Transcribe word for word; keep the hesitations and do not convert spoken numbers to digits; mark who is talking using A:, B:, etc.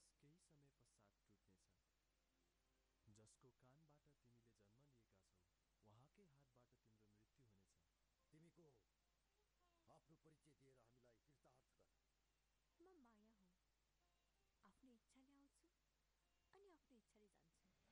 A: बस केही समय पश्चात टुट्नेछ। जसको कानबाट तिमीले जन्म लिएका छौ उहाँकै हातबाट तिम्रो मृत्यु हुनेछ।
B: तिमी को हो? आफ्नो परिचय दिएर हामीलाई कृतार्थ गर।
C: म माया हुँ। आफ्नो इच्छाले आउँछु अनि आफ्नो इच्छाले जान्छु।